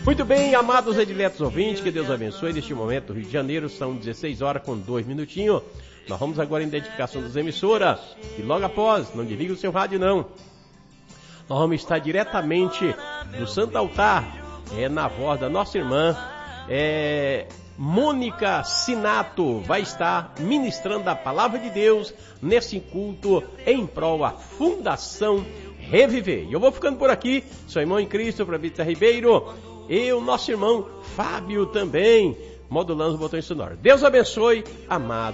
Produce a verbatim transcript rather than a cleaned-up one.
Muito bem, amados e diletos ouvintes, que Deus abençoe. Neste momento, no Rio de Janeiro, são dezesseis horas com dois minutinhos. Nós vamos agora em identificação das emissoras. E logo após, não desliga o seu rádio não. Nós vamos estar diretamente do Santo Altar, é, na voz da nossa irmã, é, Mônica Sinato, vai estar ministrando a palavra de Deus nesse culto em prol da Fundação Reviver. E eu vou ficando por aqui, sou irmão em Cristo, Presbítero Ribeiro, e o nosso irmão Fábio também, modulando os botões sonoros. Deus abençoe, amado.